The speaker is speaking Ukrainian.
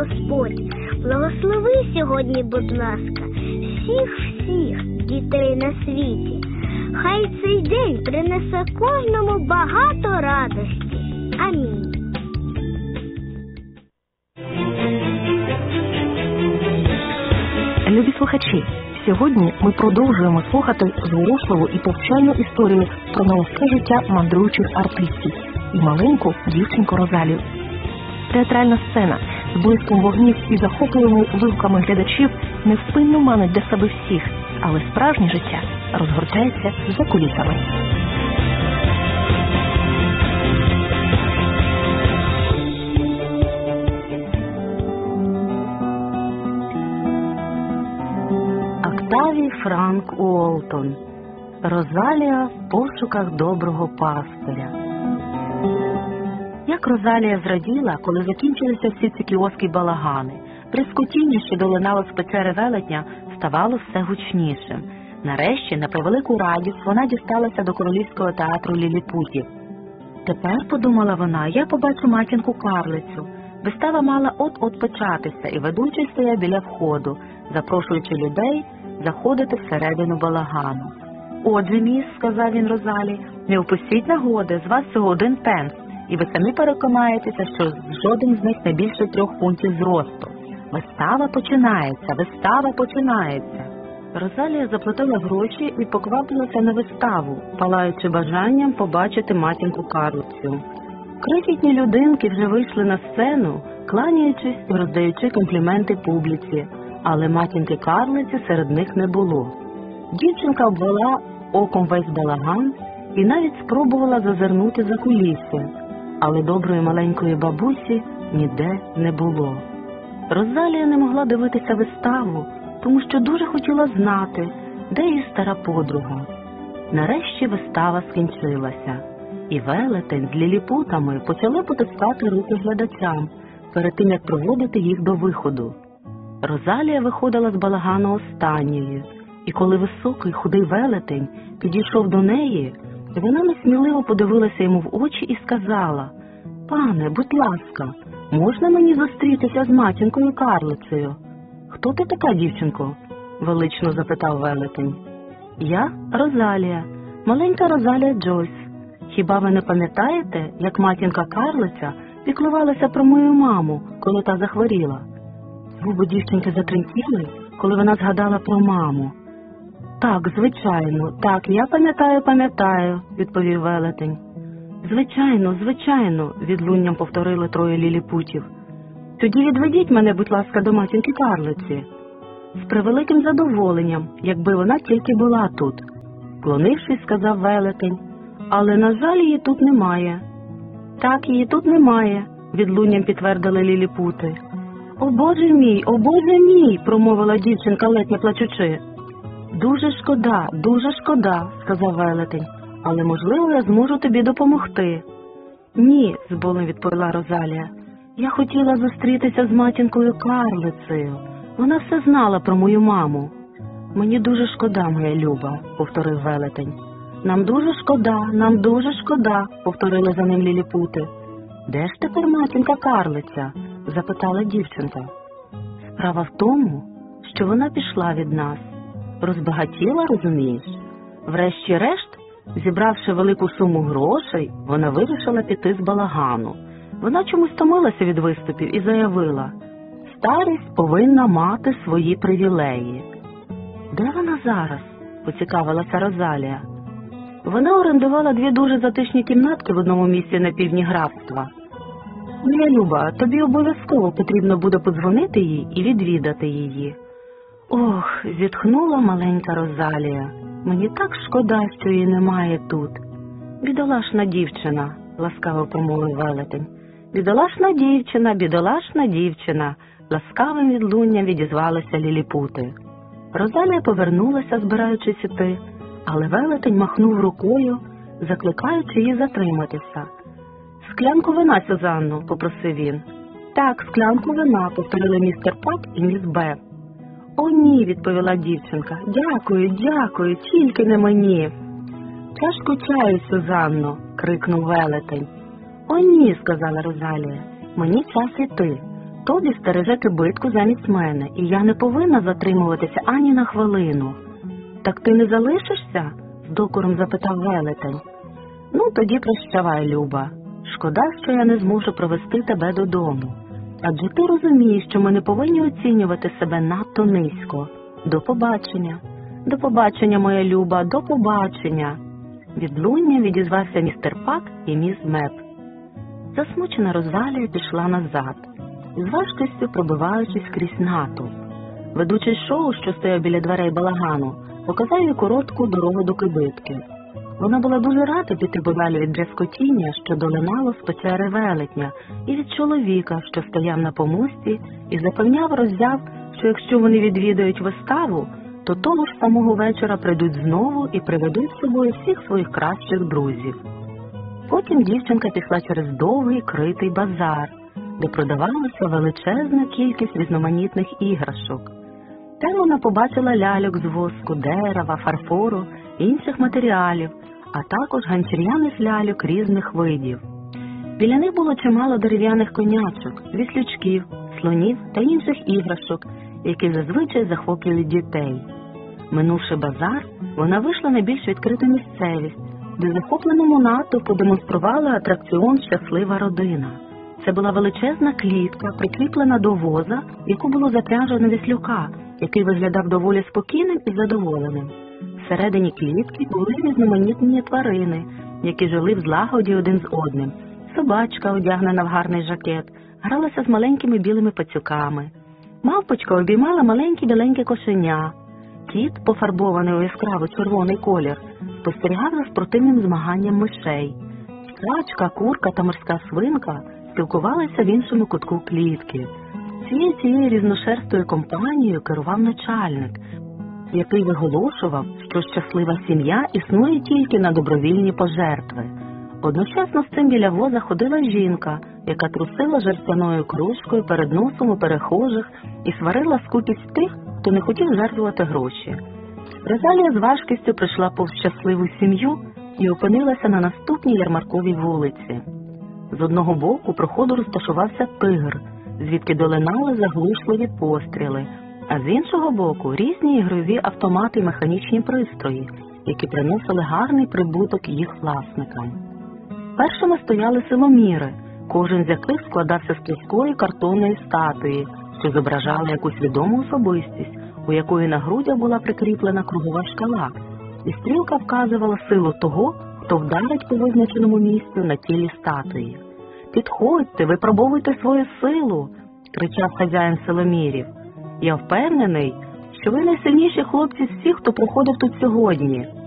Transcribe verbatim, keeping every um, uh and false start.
Господь. Благослови сьогодні, будь ласка, всіх-всіх дітей на світі. Хай цей день принесе кожному багато радості. Амінь. Любі слухачі, сьогодні ми продовжуємо слухати зворушливу і повчальну історію про нелегке життя мандруючих артистів і маленьку дівчинку Розалію. Театральна сцена з блиском вогнів і захопливими вигуками глядачів невпинно манить до себе всіх, але справжнє життя розгортається за кулісами. Октавій Франк Уолтон. Розалія в пошуках доброго пастиря. Як Розалія зраділа, коли закінчилися всі ці кіоски й балагани. Тріскотіння, що долинало з печери велетня, ставало все гучнішим. Нарешті, на превелику радість, вона дісталася до королівського театру ліліпутів. Тепер, подумала вона, я побачу матінку-карлицю. Вистава мала от-от початися, і ведучий стояв біля входу, запрошуючи людей заходити всередину балагану. «Отже, міс, – сказав він Розалі, – не впустіть нагоди, з вас всього один пенс, і ви самі переконаєтеся, що жоден з них не більше трьох фунтів зросту. Вистава починається, вистава починається». Розалія заплатила гроші і поквапилася на виставу, палаючи бажанням побачити матінку-карлицю. Крихітні людинки вже вийшли на сцену, кланяючись і роздаючи компліменти публіці, але матінки-карлиці серед них не було. Дівчинка обвела оком весь балаган і навіть спробувала зазирнути за куліси, але доброї маленької бабусі ніде не було. Розалія не могла дивитися виставу, тому що дуже хотіла знати, де її стара подруга. Нарешті вистава скінчилася, і велетень з ліліпутами почали потискати руки глядачам перед тим, як проводити їх до виходу. Розалія виходила з балагану останньою, і коли високий худий велетень підійшов до неї, вона несміливо подивилася йому в очі і сказала: «Пане, будь ласка, можна мені зустрітися з матінкою-карлицею?» «Хто ти така, дівчинко?» – велично запитав велетень. «Я Розалія, маленька Розалія Джойс. Хіба ви не пам'ятаєте, як матінка-карлиця піклувалася про мою маму, коли та захворіла?» Губи дівчинки затремтіли, коли вона згадала про маму. «Так, звичайно, так, я пам'ятаю, пам'ятаю», – відповів велетень. «Звичайно, звичайно», – відлунням повторили троє ліліпутів. «Тоді відведіть мене, будь ласка, до матінки-карлиці». «З превеликим задоволенням, якби вона тільки була тут», – вклонившись, сказав велетень. «Але, на жаль, її тут немає». «Так, її тут немає», – відлунням підтвердили ліліпути. «О, Боже мій, о, Боже мій!» – промовила дівчинка, ледь не плачучи. «Дуже шкода, дуже шкода», – сказав велетень, «але, можливо, я зможу тобі допомогти». «Ні», – з болем відповіла Розалія, «я хотіла зустрітися з матінкою-карлицею. Вона все знала про мою маму». «Мені дуже шкода, моя люба», – повторив велетень. «Нам дуже шкода, нам дуже шкода», – повторили за ним ліліпути. «Де ж тепер матінка-карлиця?» – запитала дівчинка. «Справа в тому, що вона пішла від нас. Розбагатіла, розумієш? Врешті-решт, зібравши велику суму грошей, вона вирішила піти з балагану. Вона чомусь томилася від виступів і заявила: старість повинна мати свої привілеї». «Де вона зараз?» – поцікавилася Розалія. «Вона орендувала дві дуже затишні кімнатки в одному місці на півдні графства. Моя люба, тобі обов'язково потрібно буде подзвонити їй і відвідати її». «Ох», – зітхнула маленька Розалія, «мені так шкода, що її немає тут». «Бідолашна дівчина», – ласкаво промовив велетень. «Бідолашна дівчина, бідолашна дівчина», – ласкавим відлунням відізвалися ліліпути. Розалія повернулася, збираючись іти, але велетень махнув рукою, закликаючи її затриматися. «Склянку вина, Сюзанно», – попросив він. «Так, склянку вина», – повторили містер Пак і міс Б. «О, ні», – відповіла дівчинка. «Дякую, дякую, тільки не мені». «Чашку чаю, Сюзанно», – крикнув велетень. «О, ні», – сказала Розалія, – «мені час іти. Тобі стереже кибитку замість мене, і я не повинна затримуватися ані на хвилину. Так ти не залишишся? З докором запитав велетень. Ну, тоді прощавай, Люба. Шкода, що я не зможу провести тебе додому. Адже ти розумієш, що ми не повинні оцінювати себе надто низько. До побачення. До побачення, моя Люба, до побачення. Відлуння відізвався містер Пак і міс Меп. Засмучена Розалія пішла назад, із важкістю пробиваючись крізь натовп. Ведучий шоу, що стояв біля дверей балагану, показав їй коротку дорогу до кибитки. Вона була дуже рада піти подалі від брязкотіння, що долинало з печери велетня, і від чоловіка, що стояв на помості і запевняв роззяв, що якщо вони відвідають виставу, то того ж самого вечора прийдуть знову і приведуть з собою всіх своїх кращих друзів. Потім дівчинка пішла через довгий критий базар, де продавалася величезна кількість різноманітних іграшок. Там вона побачила ляльок з воску, дерева, фарфору і інших матеріалів, а також ганчір'яних ляльок різних видів. Біля них було чимало дерев'яних конячок, віслючків, слонів та інших іграшок, які зазвичай захоплюють дітей. Минувши базар, вона вийшла на більш відкриту місцевість, де захопленому натовпу демонстрували атракціон «Щаслива родина». Це була величезна клітка, прикріплена до воза, яку було запряжено віслюка, який виглядав доволі спокійним і задоволеним. Всередині клітки були різноманітні тварини, які жили в злагоді один з одним. Собачка, одягнена в гарний жакет, гралася з маленькими білими пацюками. Мавпочка обіймала маленьке біленьке кошеня. Кіт, пофарбований у яскраво червоний колір, спостерігав за спортивним змаганням мишей. Качка, курка та морська свинка спілкувалися в іншому кутку клітки. Цією цією різношерстою компанією керував начальник, який виголошував, що щаслива сім'я існує тільки на добровільні пожертви. Одночасно з цим біля воза ходила жінка, яка трусила жерстяною кружкою перед носом у перехожих і сварила скупість тих, хто не хотів жертвувати гроші. Розалія з важкістю прийшла повз щасливу сім'ю і опинилася на наступній ярмарковій вулиці. З одного боку проходу розташувався тигр, звідки долинали заглушливі постріли, а з іншого боку різні ігрові автомати і механічні пристрої, які приносили гарний прибуток їх власникам. Першими стояли силоміри, кожен з яких складався з плоскої картонної статуї, що зображала якусь відому особистість, у якої на грудях була прикріплена кругова шкала, і стрілка вказувала силу того, хто вдарить по визначеному місцю на тілі статуї. «Підходьте, випробовуйте свою силу!» – кричав хазяїн силомірів. «Я впевнений, що ви найсильніші хлопці з всіх, хто проходив тут сьогодні.